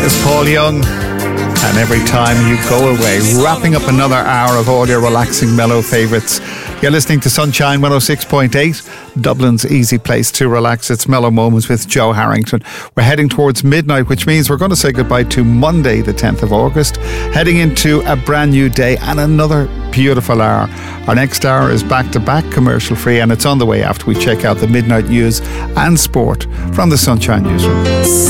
is Paul Young. And Every Time You Go Away, wrapping up another hour of all your relaxing mellow favourites. You're listening to Sunshine 106.8, Dublin's easy place to relax. It's Mellow Moments with Joe Harrington. We're heading towards midnight, which means we're going to say goodbye to Monday, the 10th of August, heading into a brand new day and another beautiful hour. Our next hour is back-to-back commercial free, and it's on the way after we check out the midnight news and sport from the Sunshine Newsroom.